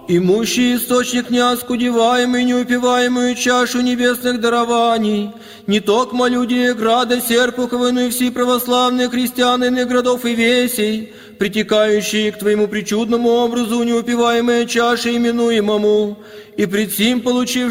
имущий источник неоскудеваемый, неупиваемую чашу небесных дарований, не токмо люди града Серпухова, но и все православные христианы иных городов и весей, притекающие к Твоему причудному образу неупиваемой чаши именуемому, и пред сим получившие